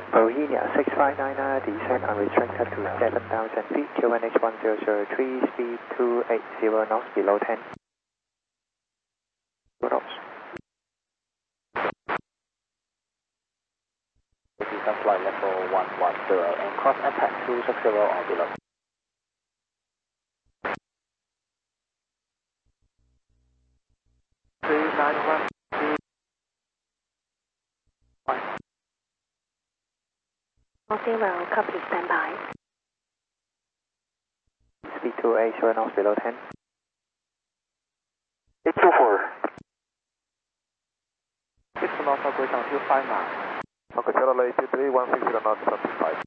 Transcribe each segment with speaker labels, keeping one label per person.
Speaker 1: Bohemia 659er, descent unrestricted to 7,000 feet, QNH 1003, speed 280 knots, below 10 knots.
Speaker 2: Descent flight level 110 and cross impact 260 or below.
Speaker 3: Zero, copy, stand by.
Speaker 1: Speed 280 knots, below 10.
Speaker 2: 824. 6 knots, operation 25 miles.
Speaker 4: Okay, Channel 83, 160 knots, 25.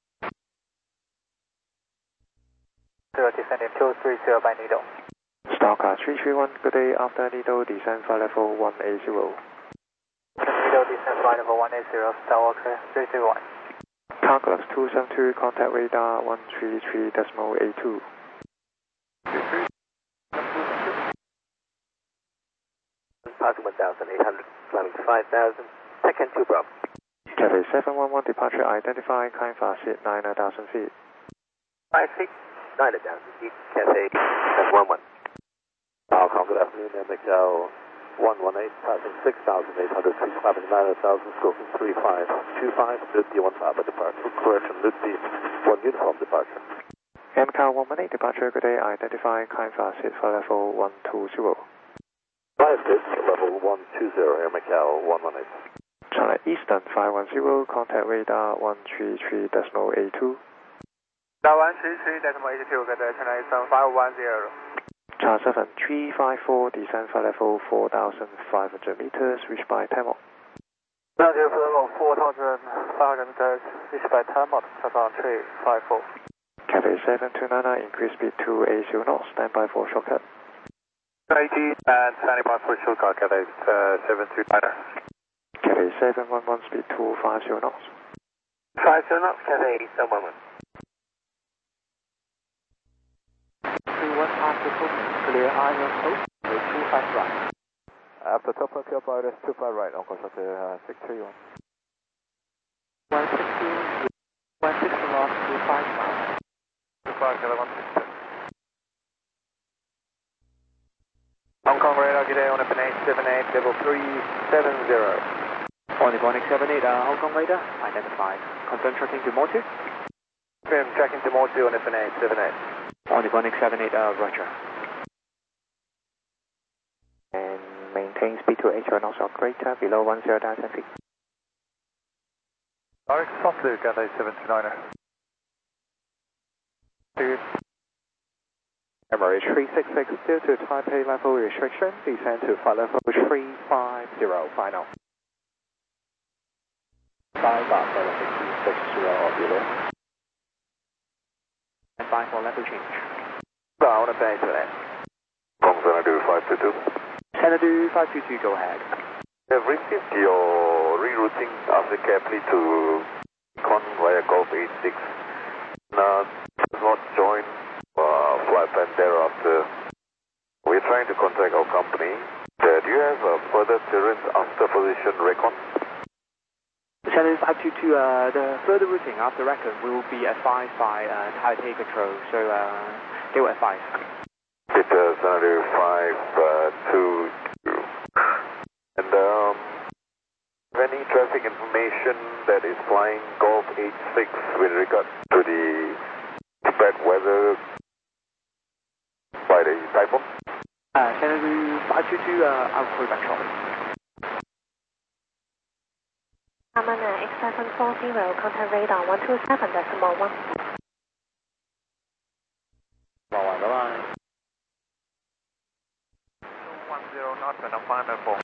Speaker 2: 0, descending 230 by needle.
Speaker 1: Stalker 331, good day, after needle, descent flight level 180.
Speaker 2: Needle, descent flight level 180, Skywalker 331.
Speaker 1: Calculus 272, contact radar 133.82.
Speaker 2: Pass 1,800, climbing 5,000, second 2 Bravo.
Speaker 1: Cathay 711, departure identified, climb fast at 9,000 feet.
Speaker 2: 5 feet, 9,000 feet, Cathay 711.
Speaker 4: Falcon, good afternoon, MXL 118, passing 6,800 feet, climbing 9,000, scoping 3525, Lutby 1 Papa departure, correction, Lutby 1 uniform departure.
Speaker 1: MCAL 118, departure, good day, identified, climb fast at flight level 120.
Speaker 4: 5 bits, level 120, Air Macau 118.
Speaker 1: China Eastern 510, contact radar 133.82.
Speaker 2: 133.82, good day, China Eastern 510.
Speaker 1: China 7354, descent flight level 4,500 meters, reached by Tamil.
Speaker 2: 4,500 meters, reached by Tamil, 354.
Speaker 1: Cathay 7299, increase speed 280 knots, standby for shortcut.
Speaker 2: 80 and standing by for shortcut, Cathay 729er.
Speaker 1: Cathay 711, speed 250 knots.
Speaker 2: 50 knots, Cathay 711. 31 after token, clear iron coast, 25 right.
Speaker 4: After top and clear by 25 right, on course at 631.
Speaker 2: 160 knots, 25 miles. 25, Cathay 160. Hong Kong radar, good day, on FNH 78, level 370. On Evonik 78, Hong Kong radar, identified. Confirm tracking to Motu. Confirm tracking to Motu on FNH 78. On Evonik 78, roger.
Speaker 1: And maintain speed 280 knots or greater, below 10,000 feet.
Speaker 4: Direct softly, Cathay 729er.
Speaker 1: Emirates 366 due to Taipei level restriction, descend to flight level 350, final.
Speaker 2: 5 bar, 360 or below. And 5 for level change. I want to pay to that.
Speaker 4: From Xanadu 522.
Speaker 2: Xanadu 522, go ahead.
Speaker 4: Have received your rerouting after carefully to Con via Golf 86. Now, does not join flight plan thereafter. We're trying to contact our company. Do you have further clearance after position recon?
Speaker 2: Xanadu 522, the further routing after record will be advised by Taipei Control, so they will advise.
Speaker 4: It's Xanadu 522. And any traffic information that is flying Golf 86 with regard to the bad weather by the typhoon?
Speaker 2: Xanadu 522, I'll call you back shortly.
Speaker 3: Amana X740, contact radar 127.1.
Speaker 2: bye-bye.
Speaker 4: 210 knots and I'm fine at 4.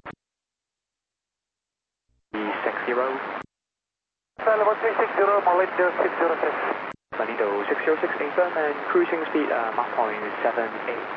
Speaker 2: 360.
Speaker 4: Level 360, Malindo 606.
Speaker 2: Malindo 606, confirm and cruising speed Mach point 78.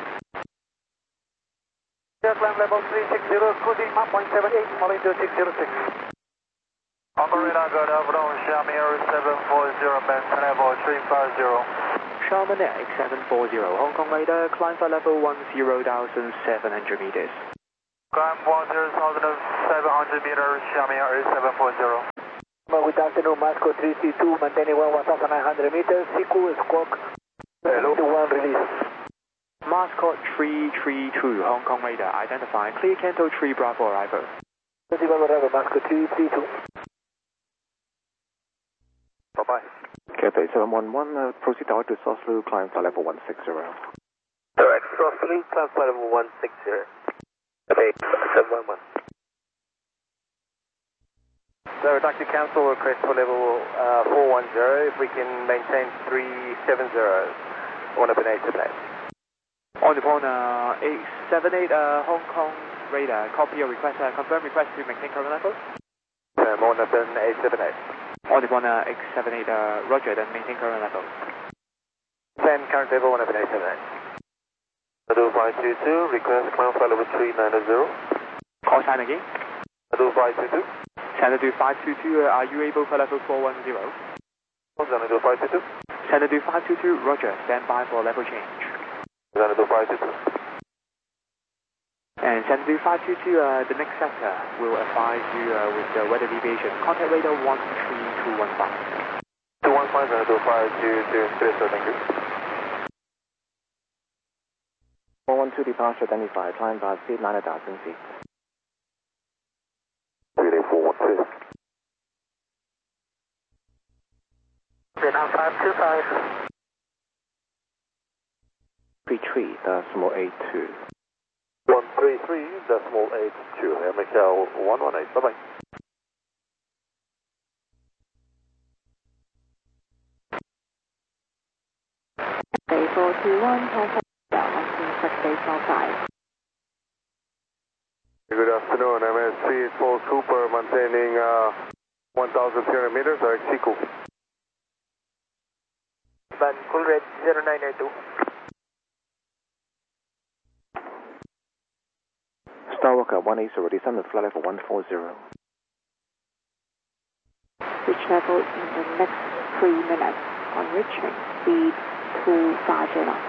Speaker 4: Climb level 360, cruising Mach point 78, Malindo 606. Hong Kong radar, good afternoon, Xiamen Air 740, maintain level 350.
Speaker 2: Xiamen Air 740, Hong Kong radar, climb flight level 10,700 meters.
Speaker 4: Climb 10,700 meters, Xiamen Air 740.
Speaker 2: Good afternoon, Moscow 332, maintaining 1,900 meters, sequel squawk, hello, 1 release.
Speaker 5: Moscow 332, Hong Kong radar, identify, clear Canto 3 Bravo arrival.
Speaker 2: Bravo arrival, Moscow 332.
Speaker 4: Bye-bye.
Speaker 1: Cathay 711, proceed out to Soslu, climb flight level 160.
Speaker 4: Direct Soslu, climb flight level 160. Okay, 711.
Speaker 2: So I'd like to cancel request for level 410 if we can maintain 370 on a Penang today.
Speaker 5: On the phone 878 Hong Kong radar, copy your request, confirm request to maintain current level.
Speaker 2: On the phone 878.
Speaker 5: On the phone 878 Roger, then maintain current level.
Speaker 2: Then current level on a Penang 78.
Speaker 4: 522, request climb flight level 390.
Speaker 5: Call sign again.
Speaker 4: 522.
Speaker 5: Xanadu 522, are you able for level 410?
Speaker 4: Xanadu 522.
Speaker 5: Xanadu 522, Roger, stand by for level change.
Speaker 4: Xanadu 522.
Speaker 5: And Xanadu 522, the next sector will advise you with the weather deviation. Contact radar 13215.
Speaker 4: 215, Xanadu 522, clear, sir, thank you.
Speaker 1: 412 departure identified, climb by speed 9,000 feet.
Speaker 4: 412.
Speaker 2: Vietnam 525.
Speaker 1: 33.82.
Speaker 4: 133.82, Air Macau 118, bye-bye.
Speaker 3: Bay 421, contact baseball 5.
Speaker 4: Good afternoon, MS 384 Super, maintaining 1,300 meters, direct Siku.
Speaker 2: Cool Red 0992.
Speaker 1: Starwalker 180, descend to flight level 140.
Speaker 3: Reach level in the next 3 minutes. On reaching, speed 250 knots.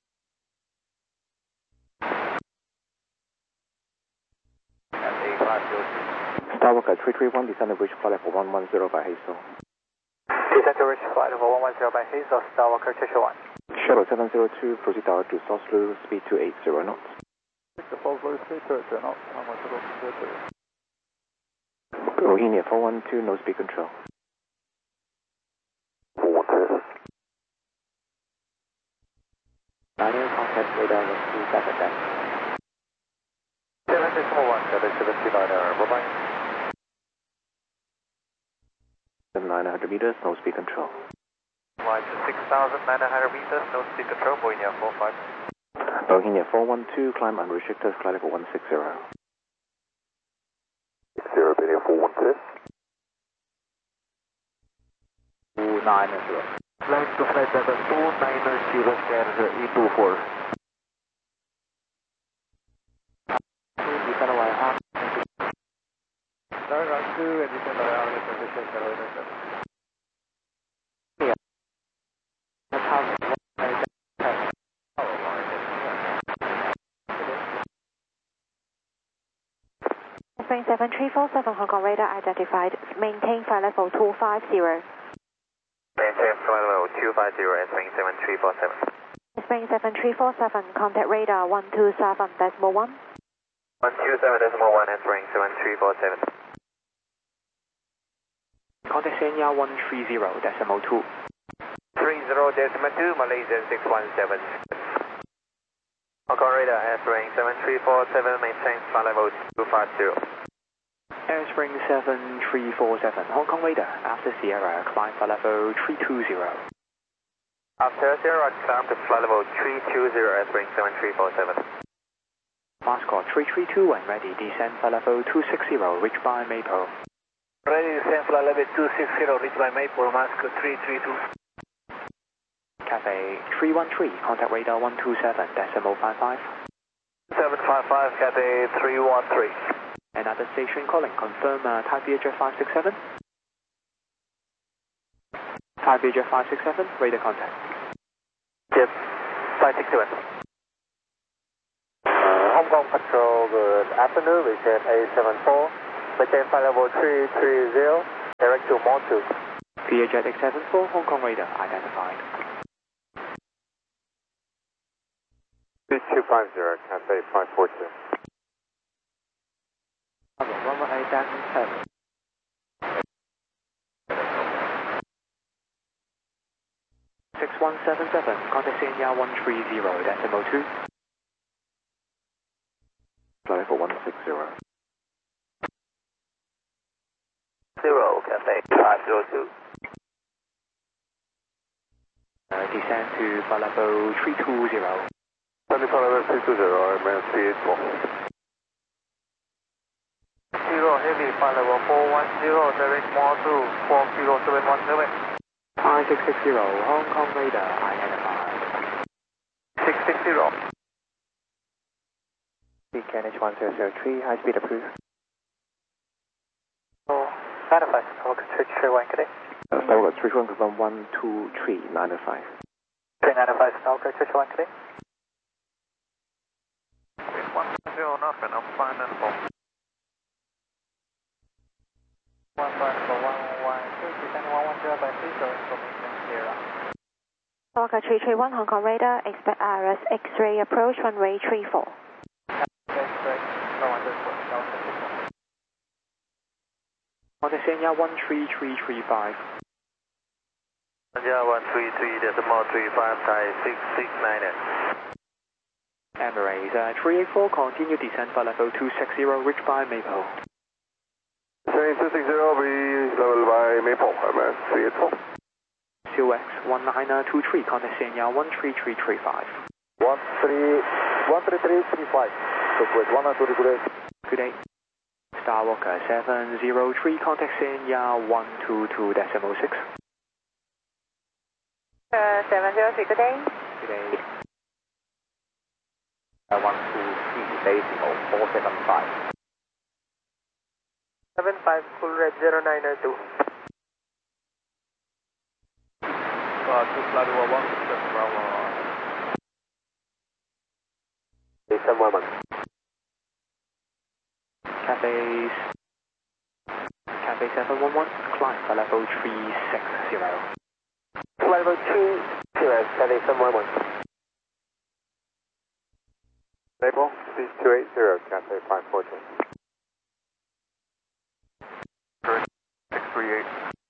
Speaker 1: Starwalker 331, descend to reach flight level 110 by Hazel.
Speaker 2: Descend to reach flight level 110 by Hazel, Starwalker 331.
Speaker 1: Shuttle 702, proceed out to Soslu, speed 280 knots. Rohini 412, no speed control.
Speaker 4: 412.
Speaker 1: Contact radar 127 then.
Speaker 4: 761, Cathay 729, bye-bye.
Speaker 1: 900 meters, no speed control.
Speaker 2: Line to 6,900 meters, no speed control, Bohemia 45.
Speaker 1: Bohemia 412, climb unrestricted, flight level 160.
Speaker 4: 0, Bohemia 412.
Speaker 2: 290. Flight to flight level 290, Sierra E24. Descend away, run 2 and descend away, position,
Speaker 3: Spring 7347 Hong Kong radar identified. Maintain flight level 250.
Speaker 4: Maintain flight level 250 at Spring 7347.
Speaker 3: Spring 7347, contact radar 127.1.
Speaker 4: 127.1 at Spring 7347.
Speaker 5: Contact Sanya 130.2.
Speaker 2: 30.2, Malaysia 617.
Speaker 4: Hong Kong radar, Airspring 7347, maintain flight level 250.
Speaker 5: Airspring 7347, Hong Kong radar, after Sierra, climb flight level 320.
Speaker 4: After Sierra, climb to flight level 320, Airspring 7347.
Speaker 5: Moscow 332 when ready, descend flight level 260, reach by Maple.
Speaker 2: Ready to descend flight level 260, reach by Maple, Moscow 332.
Speaker 5: Cathay 313, contact radar 127.55.
Speaker 2: 755, Cathay 313.
Speaker 5: Another station calling, confirm Thai Jet 567. Thai Jet 567, radar contact.
Speaker 2: Jet 567. Hong Kong Patrol, good afternoon, we said A74. Maintain flight level 330, direct to Motu.
Speaker 5: VietJet X74, Hong Kong radar identified.
Speaker 4: 3250, Cathay 542.
Speaker 5: Runway 7. 6177, contact Sanya 130, decimal 2.
Speaker 4: Flight level 160.
Speaker 2: 0, Cathay 502.
Speaker 5: Descend to flight level 320.
Speaker 4: Sunny flight level 320, remain 384.
Speaker 2: 0, heavy flight level 410, direct Motu 40717.
Speaker 5: 5660, Hong Kong radar identified.
Speaker 2: 660.
Speaker 1: QNH 1003, high speed approved.
Speaker 2: Oh, 95, Falcon 331, good day.
Speaker 1: Falcon 331, confirm 12395.
Speaker 2: 395, Falcon 331, good day. 110, nothing, I'm fine and full.
Speaker 3: Falcon 331, Hong Kong radar, expect IRS X-ray approach runway 34.
Speaker 5: Contact Sanya 13335.
Speaker 2: Sanya 133, decimal 35, Thai 669.
Speaker 5: Emirates 384, continue descent flight level 260, reach by Maple.
Speaker 4: 260, be level by Maple, Emirates 384.
Speaker 5: COX 19923, contact Sanya 13335.
Speaker 2: 13335. Southwest 192, good day.
Speaker 5: Good day. Starwalker 703, contact Sanya 122.6.
Speaker 3: 703, good day.
Speaker 5: Good day.
Speaker 2: 123.475. 75, full red 0902. 2 flight over 167, Bravo. 711.
Speaker 5: Cathay 711, climb flight level 360.
Speaker 2: Flight level 2, Cathay 711.
Speaker 4: Maple, C280, Cathay 542.
Speaker 2: 638.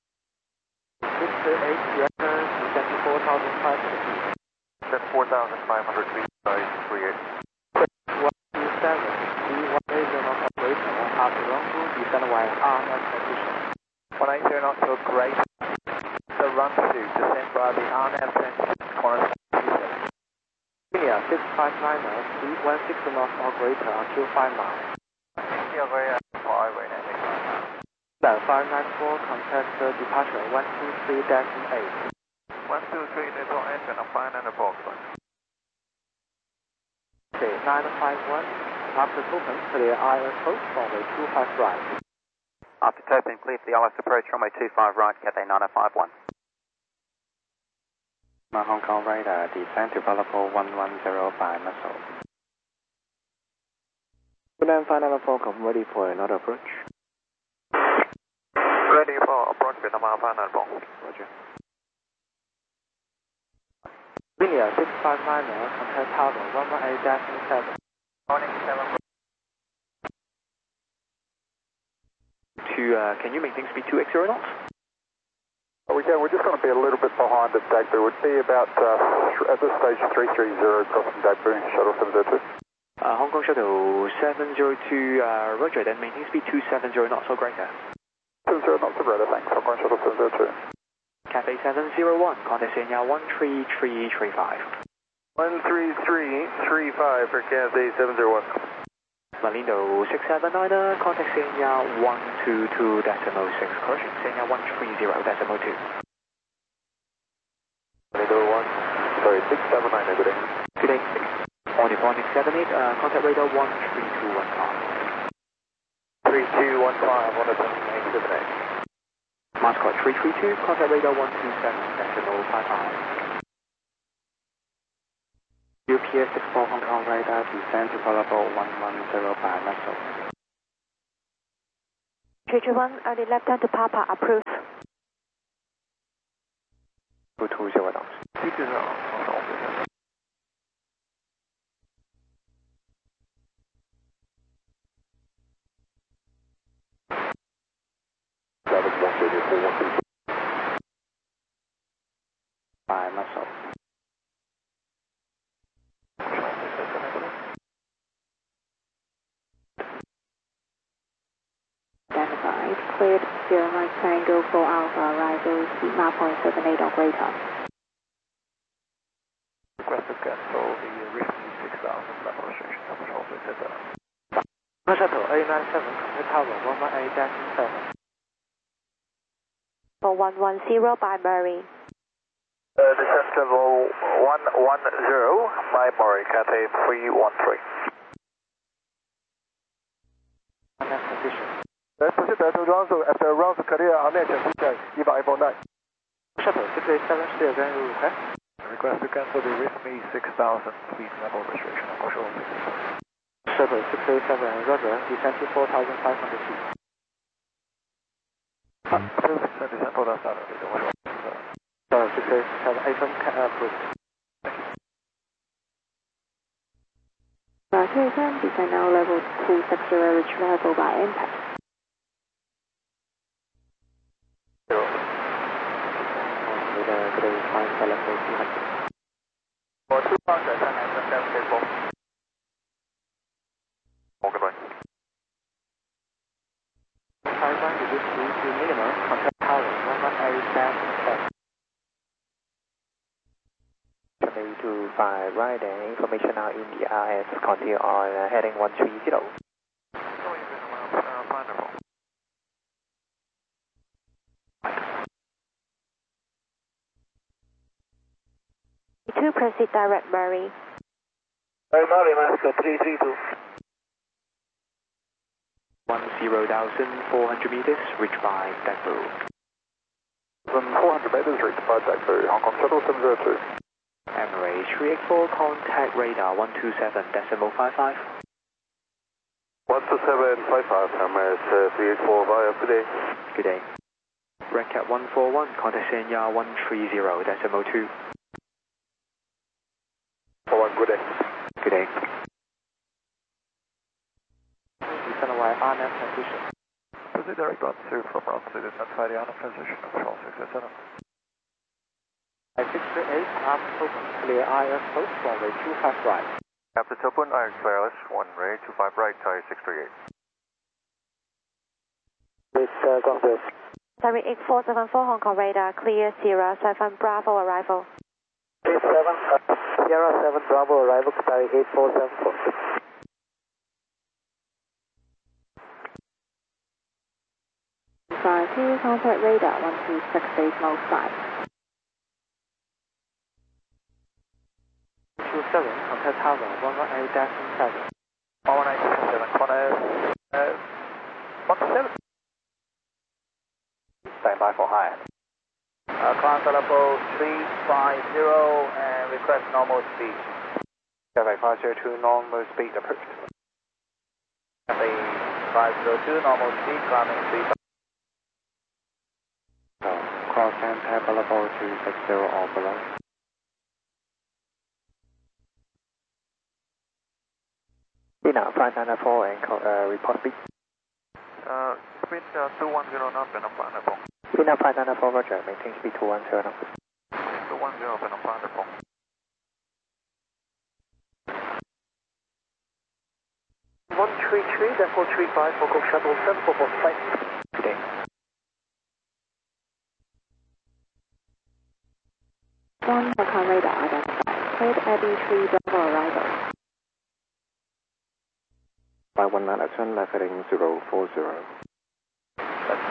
Speaker 5: 638, descend to 4,500 feet.
Speaker 2: Set 4,500 feet, size 38.
Speaker 5: 127, D180 knots operator, after runway, descend via RNS transition.
Speaker 2: 180 knots to great. The run to descend by the RNAV transition corresponding to
Speaker 5: India 659ers, speed 160 knots or greater until 5 miles.
Speaker 2: India very far away now.
Speaker 5: 594, contact departure 123-8.
Speaker 2: 123, neutral engine, I'm fine and a box.
Speaker 5: Okay, 951, after open, clear ILS approach, runway 25 right.
Speaker 6: After tapping, clear for the ILS approach, runway 25 right, Cathay 9051.
Speaker 1: Hong Kong radar, descend to flight level 1105 Muscle. Then final Falcon, ready for another approach.
Speaker 2: Ready for approach Vietnam Alpha and Alpha.
Speaker 1: Roger.
Speaker 5: India 659ers, contact tower, runway 7.
Speaker 2: Morning 7.
Speaker 5: Can you maintain speed 280 knots?
Speaker 4: We can, we're just going to be a little bit behind at Dagbu. Would be about, at this stage, 330 crossing Dagbu, shuttle 702.
Speaker 5: Hong Kong shuttle 702, roger, then maintain speed 270 knots or greater.
Speaker 4: 70 knots or greater, thanks. Hong Kong shuttle 702.
Speaker 5: Cathay 701, contact Sanya 13335.
Speaker 2: 13335 for Cathay 701.
Speaker 5: Malindo 679er, contact Sanya 122.6, correction, Sanya 130.2.
Speaker 4: Malindo 679, good day.
Speaker 5: Good day. Ornithonic 78, contact radar 13215.
Speaker 2: 3215, Ornithonic 878.
Speaker 5: Mascot 332, contact radar 127.55. UPS 64 Hong Kong radar, descend to flight level 1105 Muscle.
Speaker 3: 321, early left turn to Papa, approved.
Speaker 1: 220 knots.
Speaker 2: 220 knots.
Speaker 5: By muscle.
Speaker 3: Identified, cleared 09 Tango for Alpha, arrival speed 0.78 or greater.
Speaker 2: Request to cancel the originally 6,000 level restriction of control center.
Speaker 5: Shuttle A97, contact tower 11A-7.
Speaker 7: For 110 by Murray.
Speaker 4: Descent level 110 by Murray, Cathay 313.
Speaker 5: Next condition.
Speaker 2: Proceed to Ronzo after Ronzo clear on net check, Eva Apple 9.
Speaker 5: Shuttle 687, still going to request.
Speaker 2: Request to cancel the RISME 6000 fleet level restriction of control center.
Speaker 5: Shuttle 687, Roger, descent to 4,500 feet.
Speaker 2: Descent for that Saturday,
Speaker 5: Shuttle 687, AFM approved.
Speaker 3: Rotation, descend now level 260, reach level by impact.
Speaker 5: Today, flying for level 200.
Speaker 4: For 2 pounds, I can have cable. Okay, bye.
Speaker 5: Taiwan reduced to minimum, contact tower 11A-7.
Speaker 1: 725 right, and information now in the RS, continue on heading 130.
Speaker 7: To proceed direct Murray.
Speaker 4: Murray, Master 332.
Speaker 5: 10,400 meters, reached by Dagbu.
Speaker 2: 400 meters, reached by Dagbu, Hong Kong Shuttle 702.
Speaker 5: Emirates 384, contact radar 127.55.
Speaker 4: 12755, Emirates 384 via good day.
Speaker 5: Good day. Red Cat 141, contact Shenya 130.2.
Speaker 4: 41, good day.
Speaker 5: Good day. Descend away RNF transition.
Speaker 2: Proceed direct on to from Route to descend via the RNF transition of control 687.
Speaker 5: At 638, after open, clear IF post, runway 25 right.
Speaker 4: After open, IX wireless, 1 ray, 25 right, tie 638.
Speaker 2: It's Guangzhou.
Speaker 7: Sorry, 8474 Hong Kong radar, clear Sierra 7 Bravo arrival.
Speaker 2: 87, Sierra 7 Bravo arrival, Qatari 8474.
Speaker 3: Contact radar 1268 mode 5.
Speaker 5: 27, contact tower 11A-7.
Speaker 2: 1187, corner 17. Stand by for high.
Speaker 4: Climb level 350 and request normal speed.
Speaker 2: Cathay 502, normal speed approved.
Speaker 4: Cathay 502, normal speed, climbing 350.
Speaker 5: Cross and tab level 260 or below.
Speaker 1: Now, 594 and report speed.
Speaker 2: Speed 210 knots and pineapple.
Speaker 1: Now, 594, roger, maintain speed 210 knots.
Speaker 2: 210 and pineapple.
Speaker 4: 133, therefore 35, Hong Kong Shuttle 745.
Speaker 1: Good day.
Speaker 3: One Hong Kong radar identified. Cleared Abbey 3 Bravo arrival.
Speaker 1: By 19 action, left heading 040.
Speaker 4: That's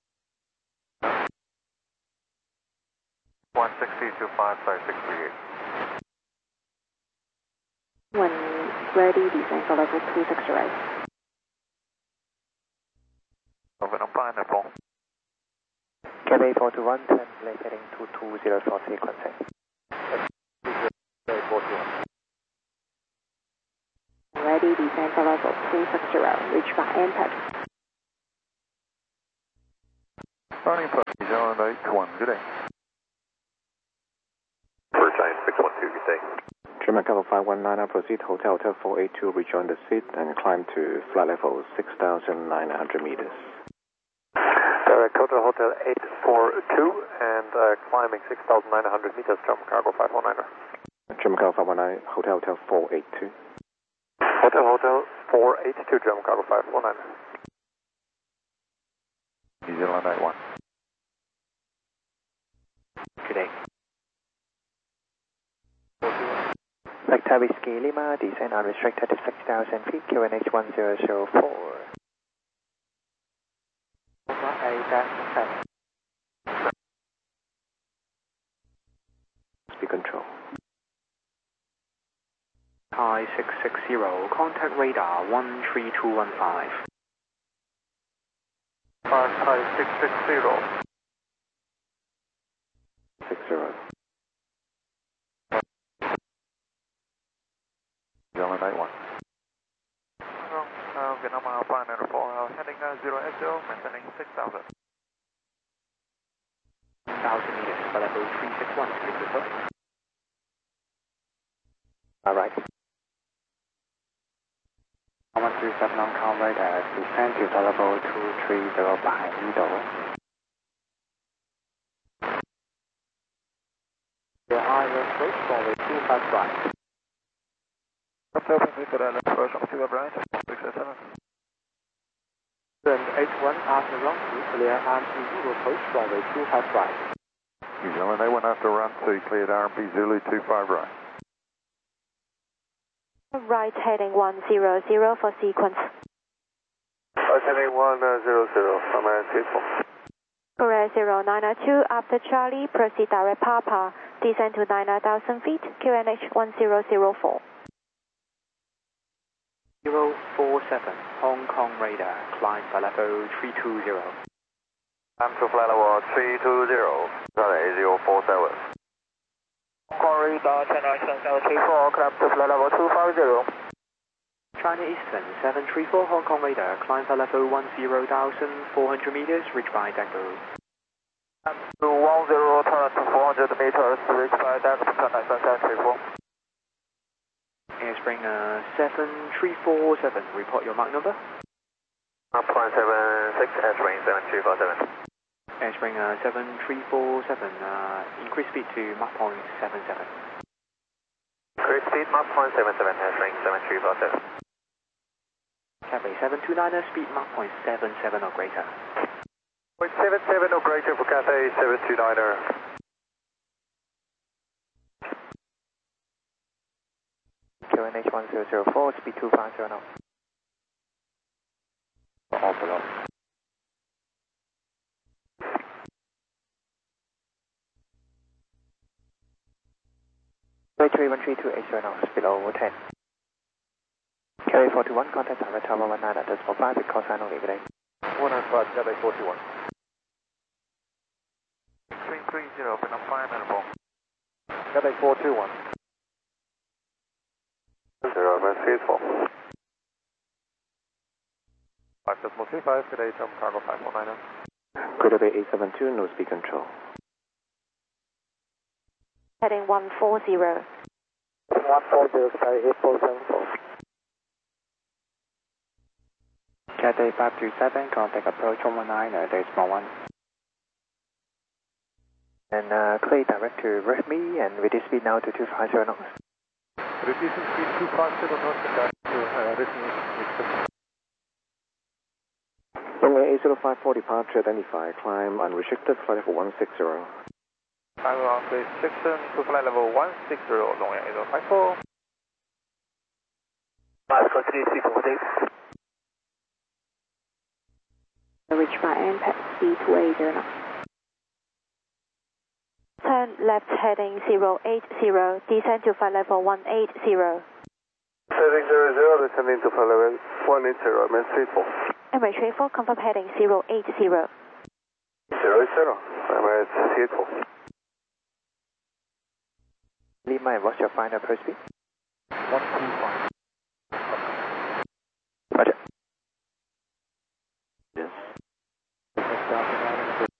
Speaker 4: 160255638.
Speaker 3: When ready, descend for level 260 right.
Speaker 4: Moving on pineapple.
Speaker 1: Cathay 421, 10, left heading 220 for sequencing.
Speaker 3: Ready, descend for level 260, reach by impact.
Speaker 2: Running for 081, good day.
Speaker 4: Cathay.
Speaker 1: German Capital 519, proceed Hotel 482, rejoin the seat and climb to flight level 6,900 meters.
Speaker 4: Direct Hotel 842 and climbing 6,900 meters, German Cargo 519er.
Speaker 1: German Capital 519, Hotel 482.
Speaker 4: Hotel 482, German Cargo 519er.
Speaker 2: New Zealand 81.
Speaker 5: Today.
Speaker 1: Vector Whiskey Lima, descent unrestricted to 6,000 feet, QNH 1004. Speed control.
Speaker 5: Thai 660, contact radar 13215.
Speaker 4: Thai 660.
Speaker 1: 60.
Speaker 2: Zealand 81.
Speaker 4: Vietnam Alpine 94, heading 080, maintaining 6,000.
Speaker 5: 1,000 meters, level 361, speed control.
Speaker 1: Alright.
Speaker 6: 137 on com radar, descend to level 230 behind middle.
Speaker 5: The higher approach, runway 25 right.
Speaker 4: Hotel Pingui for the approach on 2 right, 687.
Speaker 5: And 81 after run 2, clear RMP Zulu approach, runway 25 right.
Speaker 2: New Zealand 81 after run 2, cleared RMP Zulu 25 right.
Speaker 7: Right heading 100 for sequence.
Speaker 4: Right heading 100, from Seattle.
Speaker 7: Korea 092 after Charlie, proceed direct Papa, descend to 9,000 feet, QNH 1004.
Speaker 5: 047, Hong Kong radar, climb for level 320.
Speaker 4: I'm to flight level 320, sorry, 047. Hong Kong radar, China Eastern 734, climb to flight level 250.
Speaker 5: China Eastern 734, Hong Kong radar, climb for level 10,400 meters, reach by Dago.
Speaker 4: I'm to 10, turn to 400 meters, reach by Dago, China Eastern 734.
Speaker 5: Airspring 7347, report your mark number.
Speaker 4: Mach 0.76, Airspring 7347.
Speaker 5: Airspring 7347, increase speed to Mach 0.77.
Speaker 4: Increase speed, Mach 0.77, Airspring 7347.
Speaker 5: Cathay 729er, speed Mach 0.77 or greater.
Speaker 4: 0.77 or greater for Cathay 729er.
Speaker 1: QNH 1004, speed 250 now.
Speaker 6: All below.
Speaker 1: Way 313280 now, speed over 10. Carry 41, contact direct tower 19 at decimal 5 with call sign only, good day.
Speaker 4: 195, Cathay 41. Extreme 30, Vietnam 594. Cathay 421. 0, man, faithful. 5.35, today, German Cargo 519.
Speaker 1: Greater Bay 872, no speed control.
Speaker 7: Heading 140.
Speaker 4: 140, sky 8474.
Speaker 6: Cathay 527, contact approach 119, decimal 1.
Speaker 1: And clear direct to Redmi and reduce speed now to 250 knots.
Speaker 4: Reducing speed 250 knots and back to Redmi.
Speaker 1: Runway 805 departure, identify, climb unrestricted, flight level 160.
Speaker 4: I'm on the section to flight level 160, runway 8054. 543,
Speaker 3: Reach by impact speed 280 knots.
Speaker 7: Turn left heading 080, descend to flight level 180.
Speaker 4: Heading 00, descending to flight level 180, man, faithful.
Speaker 7: Emirates 34, confirm heading 080.
Speaker 4: 00, I'm at Seattle.
Speaker 1: Lima, and what's your final approach speed?
Speaker 4: 125.
Speaker 1: Roger.
Speaker 6: Yes.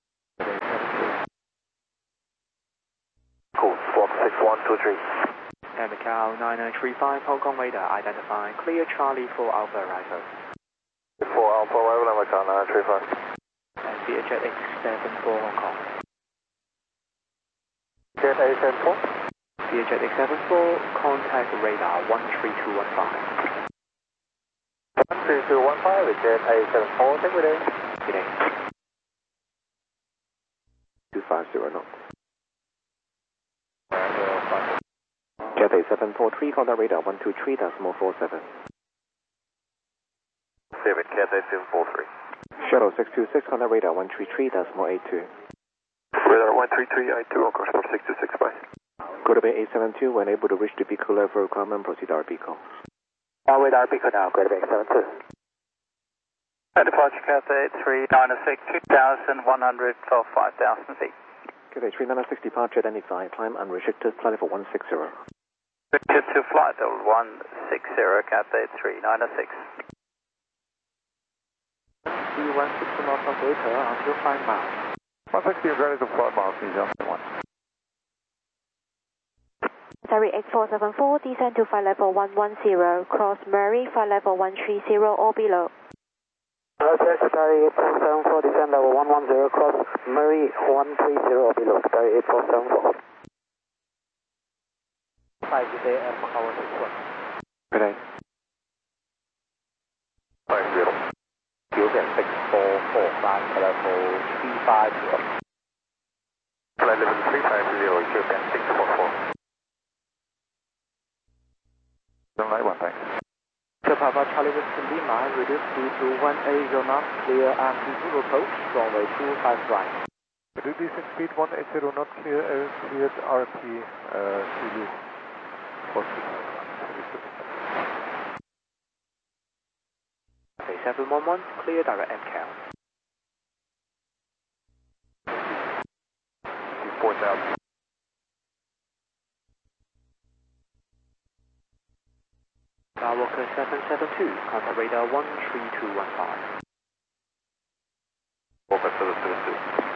Speaker 4: Cool, Squawk 6123.
Speaker 5: Air Macau 9935, Hong Kong radar, identify, clear Charlie for Alpha arrival.
Speaker 4: 4 Alpha arrival at Macau 9935.
Speaker 5: And VHF X74 Hong Kong.
Speaker 2: Jet A74.
Speaker 5: VHF X74, contact radar 13215.
Speaker 2: 13215 with Jet A74, take with it.
Speaker 5: Good day.
Speaker 1: 250 knots. Cathay 743, contact radar 123.47.
Speaker 4: 7 Cathay 743.
Speaker 1: Shuttle 626, contact radar 133.82.
Speaker 4: Radar 13382, on course for 626, bye.
Speaker 1: Go to Bay 872, when able to reach the Pico level requirement, proceed RP call.
Speaker 2: Radar Pico now, go to Bay 872.
Speaker 6: Departure Cathay 396, 2,100 for 5,000 feet.
Speaker 1: Cathay 396, departure identified, climb unrestricted, flight level 160.
Speaker 6: Restricted to flight level 160, Cathay 396.
Speaker 5: 160 knots on data until 5 miles.
Speaker 4: 160 ready to 5 miles, easy 1.
Speaker 7: Sorry, 8474, descend to flight level 110, cross Murray, flight level 130 or below.
Speaker 2: Okay, Sky 8474, descend level 110, cross Murray 130 or below, Sky 8474. 5 today at Macau 61.
Speaker 1: Good day.
Speaker 4: 50.
Speaker 2: Houston 6445, level 350.
Speaker 4: Flight level 350, Houston 644. Don't like one, thanks.
Speaker 5: Papa Charlie Whiskey Lima, reduce speed to 180 knots, clear RP0 approach, runway 25 right.
Speaker 4: Reduce descent speed 180 knots, cleared RP Zulu
Speaker 5: 711, clear direct MCAL.
Speaker 4: 4,000.
Speaker 5: Skywalker 772, contact radar 13215.
Speaker 4: Walker 772.